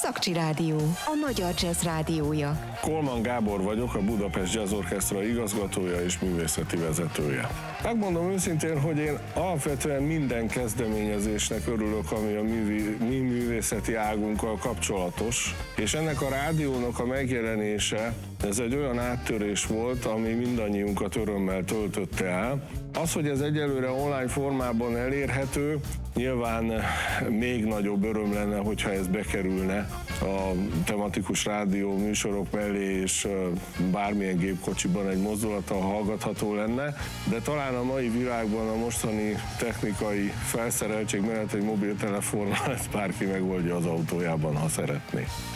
Szakcsi Rádió, a magyar jazz rádiója. Kolman Gábor vagyok, a Budapest Jazz Orchestra igazgatója és művészeti vezetője. Megmondom őszintén, hogy én alapvetően minden kezdeményezésnek örülök, ami a mi művészeti águnkkal kapcsolatos, és ennek a rádiónak a megjelenése, ez egy olyan áttörés volt, ami mindannyiunkat örömmel töltötte el. Az, hogy ez egyelőre online formában elérhető, nyilván még nagyobb öröm lenne, hogyha ez bekerülne a tematikus rádió műsorok mellé, és bármilyen gépkocsiban egy mozdulattal hallgatható lenne, de talán a mai világban a mostani technikai felszereltség mellett egy mobiltelefonnal ezt bárki megoldja az autójában, ha szeretné.